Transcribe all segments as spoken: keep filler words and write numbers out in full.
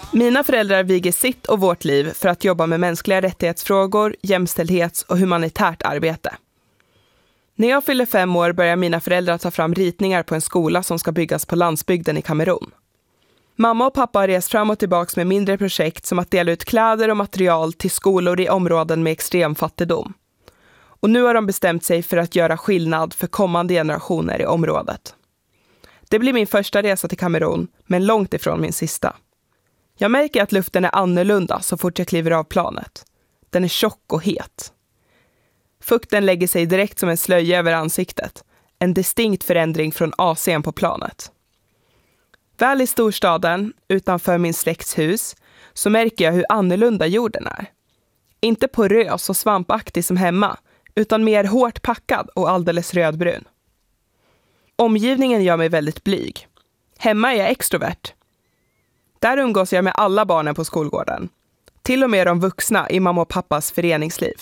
Mina föräldrar viger sitt och vårt liv för att jobba med mänskliga rättighetsfrågor, jämställdhets- och humanitärt arbete. När jag fyller fem år börjar mina föräldrar ta fram ritningar på en skola som ska byggas på landsbygden i Kamerun. Mamma och pappa har rest fram och tillbaka med mindre projekt som att dela ut kläder och material till skolor i områden med extrem fattigdom. Och nu har de bestämt sig för att göra skillnad för kommande generationer i området. Det blir min första resa till Kamerun, men långt ifrån min sista. Jag märker att luften är annorlunda så fort jag kliver av planet. Den är tjock och het. Fukten lägger sig direkt som en slöja över ansiktet. En distinkt förändring från A C:n på planet. Väl i storstaden, utanför min släkts hus, så märker jag hur annorlunda jorden är. Inte porös och svampaktig som hemma, utan mer hårt packad och alldeles rödbrun. Omgivningen gör mig väldigt blyg. Hemma är jag extrovert. Där umgås jag med alla barnen på skolgården. Till och med de vuxna i mamma och pappas föreningsliv.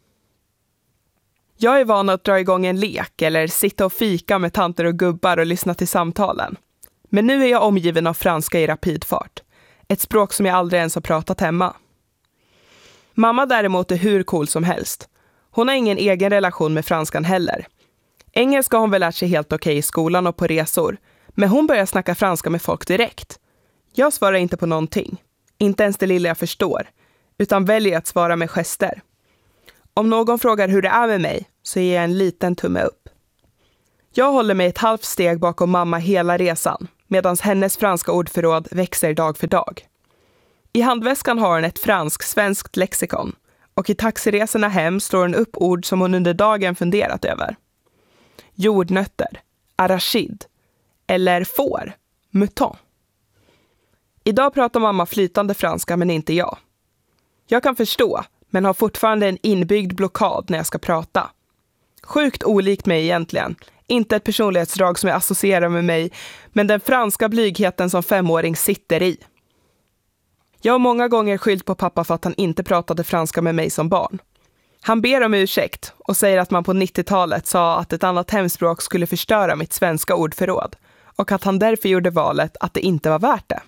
Jag är van att dra igång en lek eller sitta och fika med tanter och gubbar och lyssna till samtalen. Men nu är jag omgiven av franska i rapidfart. Ett språk som jag aldrig ens har pratat hemma. Mamma däremot är hur cool som helst. Hon har ingen egen relation med franskan heller. Engelska har hon väl lärt sig helt okej i skolan och på resor. Men hon börjar snacka franska med folk direkt. Jag svarar inte på någonting. Inte ens det lilla jag förstår. Utan väljer att svara med gester. Om någon frågar hur det är med mig så ger jag en liten tumme upp. Jag håller mig ett halvt steg bakom mamma hela resan. Medan hennes franska ordförråd växer dag för dag. I handväskan har hon ett fransk-svenskt lexikon. Och i taxiresorna hem slår hon upp ord som hon under dagen funderat över. Jordnötter, arachid eller får, mouton. Idag pratar mamma flytande franska men inte jag. Jag kan förstå men har fortfarande en inbyggd blockad när jag ska prata. Sjukt olikt mig egentligen. Inte ett personlighetsdrag som jag associerar med mig, men den franska blygheten som femåring sitter i. Jag har många gånger skyllt på pappa för att han inte pratade franska med mig som barn. Han ber om ursäkt och säger att man på nittiotalet sa att ett annat hemspråk skulle förstöra mitt svenska ordförråd och att han därför gjorde valet att det inte var värt det.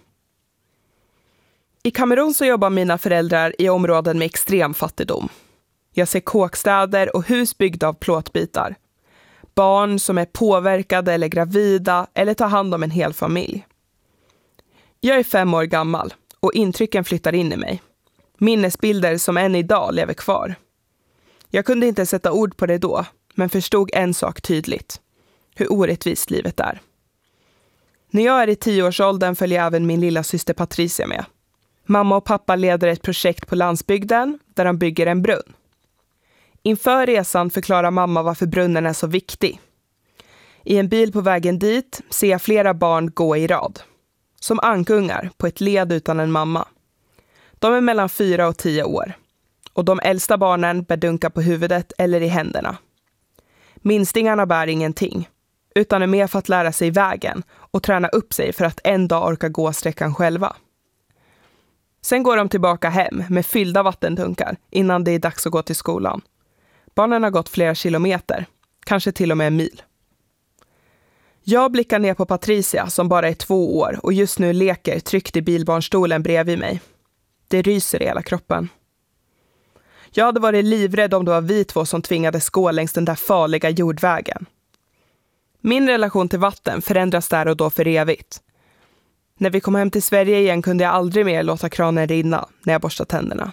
I Kamerun så jobbar mina föräldrar i områden med extrem fattigdom. Jag ser kåkstäder och hus byggda av plåtbitar. Barn som är påverkade eller gravida eller tar hand om en hel familj. Jag är fem år gammal och intrycken flyttar in i mig. Minnesbilder som än idag lever kvar. Jag kunde inte sätta ord på det då, men förstod en sak tydligt. Hur orättvist livet är. När jag är i tioårsåldern följer även min lilla syster Patricia med. Mamma och pappa leder ett projekt på landsbygden där de bygger en brunn. Inför resan förklarar mamma varför brunnen är så viktig. I en bil på vägen dit ser jag flera barn gå i rad. Som ankungar på ett led utan en mamma. De är mellan fyra och tio år. Och de äldsta barnen bär dunkar på huvudet eller i händerna. Minstingarna bär ingenting. Utan är med för att lära sig vägen och träna upp sig för att en dag orka gå sträckan själva. Sen går de tillbaka hem med fyllda vattendunkar innan det är dags att gå till skolan. Barnen har gått flera kilometer, kanske till och med en mil. Jag blickar ner på Patricia som bara är två år och just nu leker tryckt i bilbarnstolen bredvid mig. Det ryser i hela kroppen. Jag hade varit livrädd om det var vi två som tvingades gå längs den där farliga jordvägen. Min relation till vatten förändras där och då för evigt. När vi kom hem till Sverige igen kunde jag aldrig mer låta kranen rinna när jag borstade tänderna.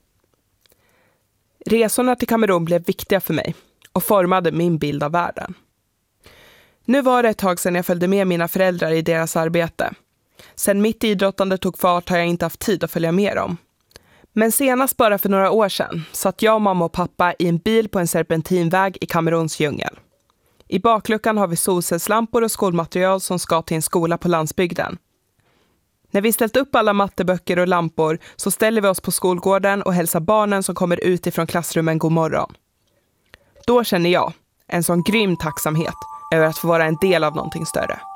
Resorna till Kamerun blev viktiga för mig och formade min bild av världen. Nu var det ett tag sedan jag följde med mina föräldrar i deras arbete. Sen mitt idrottande tog fart har jag inte haft tid att följa med dem. Men senast bara för några år sedan satt jag, mamma och pappa i en bil på en serpentinväg i Kameruns djungel. I bakluckan har vi solcellslampor och skolmaterial som ska till en skola på landsbygden. När vi ställt upp alla matteböcker och lampor så ställer vi oss på skolgården och hälsar barnen som kommer ut ifrån klassrummen god morgon. Då känner jag en sån grym tacksamhet över att få vara en del av någonting större.